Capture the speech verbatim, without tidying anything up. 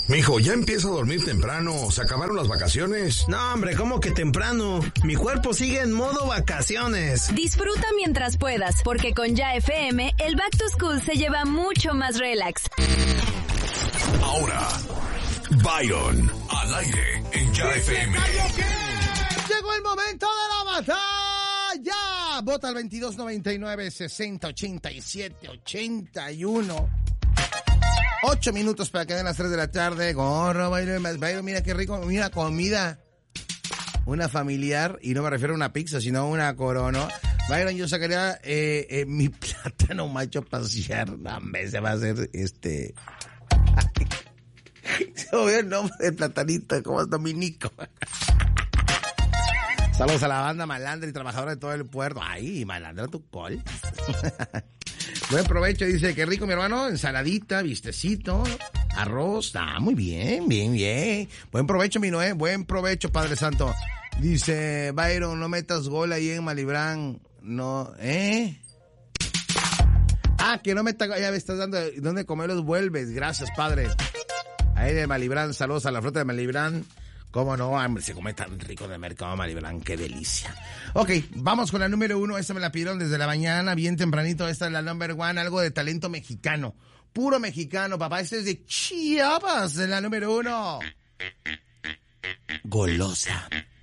Mijo, ya empieza a dormir temprano. ¿Se acabaron las vacaciones? No, hombre, ¿cómo que temprano? Mi cuerpo sigue en modo vacaciones. Disfruta mientras puedas, porque con Ya F M, el Back to School se lleva mucho más relax. Ahora, Byron, al aire en Ya F M. Llegó el momento de la batalla. Vota al veintidós noventa y nueve, sesenta, ochenta y siete, ochenta y uno. Ocho minutos para que den las tres de la tarde. Gorro, Byron, Byron, mira qué rico, mira comida. Una familiar, y no me refiero a una pizza, sino a una corona. Byron, yo sacaría eh, eh, mi plátano macho a pasear. No, hombre, se va a hacer este... Se me ve el nombre del platanito, como es Dominico. Saludos a la banda malandra y trabajadora de todo el puerto. Ay, malandra tu col. Buen provecho, dice, qué rico mi hermano, ensaladita, vistecito, arroz. Ah, muy bien, bien, bien. Buen provecho, mi Noé, buen provecho, Padre Santo. Dice, Byron, no metas gol ahí en Malibrán. No, ¿eh? Ah, que no meta, ya me estás dando, ¿dónde comer los vuelves? Gracias, Padre. Ahí de Malibrán, saludos a la flota de Malibrán. ¿Cómo no? Hombre, se come tan rico de mercado Malibrán, qué delicia. Ok, vamos con la número uno. Esta me la pidieron desde la mañana, bien tempranito. Esta es la number one, algo de talento mexicano. Puro mexicano, papá. Este es de Chiapas, de la número uno. Golosa.